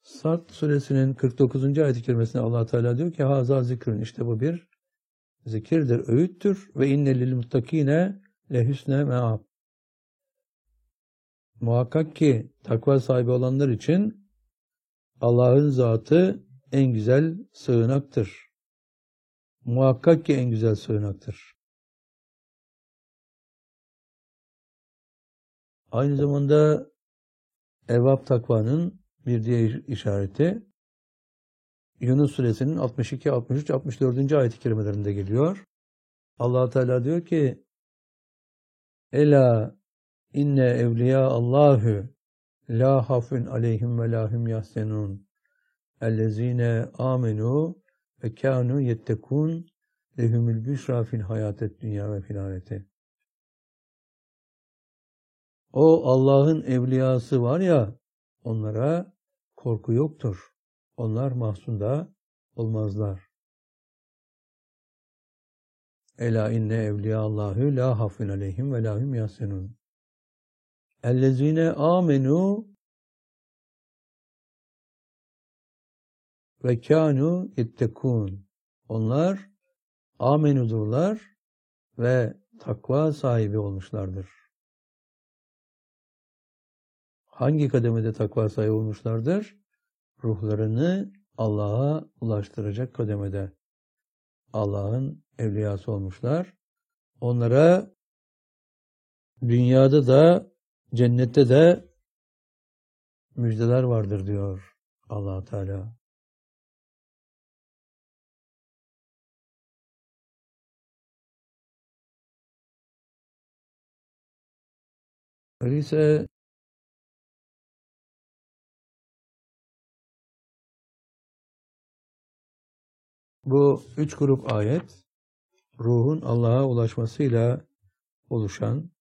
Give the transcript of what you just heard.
Sad suresinin 49. ayet-i kerimesinde Allah Teala diyor ki haza zikrün, işte bu bir zikirdir, öğüttür ve inne lil muttakine lehüsne me'ab. Muhakkak ki takva sahibi olanlar için Allah'ın zatı en güzel sığınaktır. Muhakkak ki en güzel sığınaktır. Aynı zamanda evvab takvanın bir diğer işareti Yunus suresinin 62, 63, 64. ayet-i kerimelerinde geliyor. Allah Teala diyor ki Ela inne evliya Allahu la hafun aleyhim ve la hum yahzenun ellezine amenu ve kanu yettekun lehumul büşra fil hayatet dünya ve fil ahirete. O Allah'ın evliyası var ya, onlara korku yoktur. Onlar mahzunda olmazlar. Ela inne evliya Allahu la hafun aleyhim ve la hum yahzenun. Ellezine amenu ve kanu yettekun. Onlar amenudurlar ve takva sahibi olmuşlardır. Hangi kademede takva sahibi olmuşlardır? Ruhlarını Allah'a ulaştıracak kademede. Allah'ın evliyası olmuşlar. Onlara dünyada da cennette de müjdeler vardır diyor Allah Teala. Öyleyse bu 3 grup ayet ruhun Allah'a ulaşmasıyla oluşan